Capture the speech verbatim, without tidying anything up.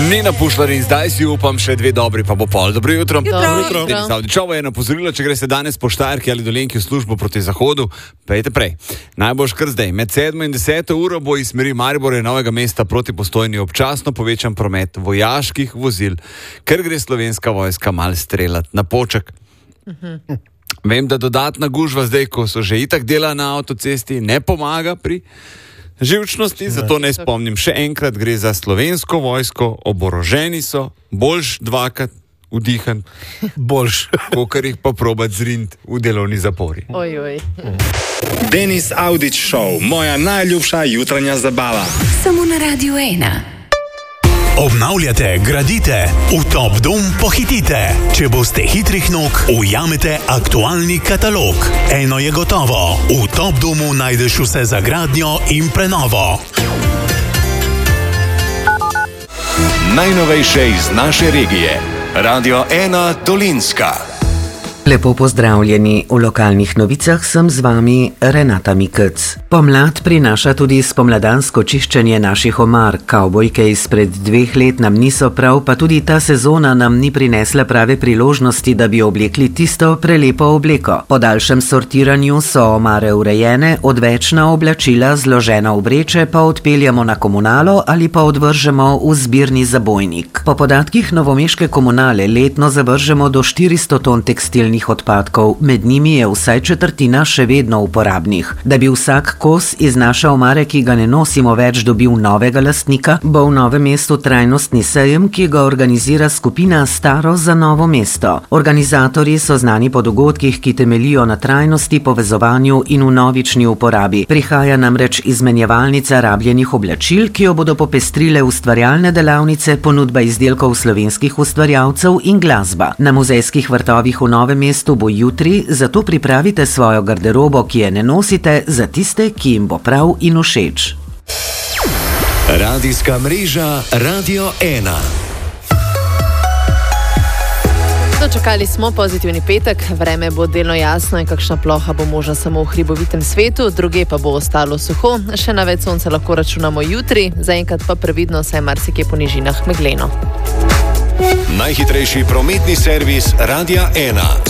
Nina Pušlar in zdaj si upam še dve dobri, pa bo pol. Dobro jutro. Dobro jutro. Zavdičovo je eno pozorilo, če greste danes po Štajerki ali Dolenjki v službo proti zahodu, pejte prej. Najboljš kar zdaj. Med sedmo in deseto uro bo iz smeri Maribora in Novega mesta proti Postojni občasno povečan promet vojaških vozil, ker gre Slovenska vojska mal streljati na Poček. Uh-huh. Vem, da dodatna gužva zdaj, ko so že itak dela na avtocesti, ne pomaga pri živčnosti, zato ne spomnim še enkrat, gre za Slovensko vojsko, oboroženi so, boljš dvakrat vdihan, boljš, kakor jih pa probat zrint v delovni zapori. Oj, oj. Denis Audić Show, moja najljubša jutranja zabava. Samo na Radiu ena. Obnavljate, gradite, v Top Dom pohitite. Če boste hitrih nog, ujamete aktualni katalog. Eno je gotovo, v Top Domu najdeš vse za gradnjo in prenovo. Najnovejše iz naše regije. Radio ena Dolenjska. Lepo pozdravljeni. V lokalnih novicah sem z vami Renata Mikec. Pomlad prinaša tudi spomladansko čiščenje naših omar. Kavbojke izpred dveh let nam niso prav, pa tudi ta sezona nam ni prinesla prave priložnosti, da bi oblekli tisto prelepo obleko. Po daljšem sortiranju so omare urejene, odvečna oblačila zložena v vreče pa odpeljamo na komunalo ali pa odvržemo v zbirni zabojnik. Po podatkih novomeške komunale letno zavržemo do štiristo ton tekstilnih odpadkov, med njimi je vsaj četrtina še vedno uporabnih. Da bi vsak kos iz naše omare, ki ga ne nosimo več, dobil novega lastnika, bo v Novem mestu trajnostni sejem, ki ga organizira skupina Staro za Novo mesto. Organizatorji so znani po dogodkih, ki temeljijo na trajnosti, povezovanju in vnovični uporabi. Prihaja namreč izmenjevalnica rabljenih oblačil, ki jo bodo popestrile ustvarjalne delavnice, ponudba izdelkov slovenskih ustvarjalcev in glasba. Na muzejskih vrtovih v Novem mestu bo jutri, zato pripravite svojo garderobo, ki je ne nosite, za tiste, ki jim bo prav in všeč. Radijska mreža Radio ena. Dočakali smo pozitivni petek, vreme bo delno jasno in kakšna ploha bo možna samo v hribovitem svetu, druge pa bo ostalo suho, še na več sonca lahko računamo jutri, zaenkrat pa previdno, saj marsikje po nižinah megleno. Najhitrejši prometni servis Radia ena.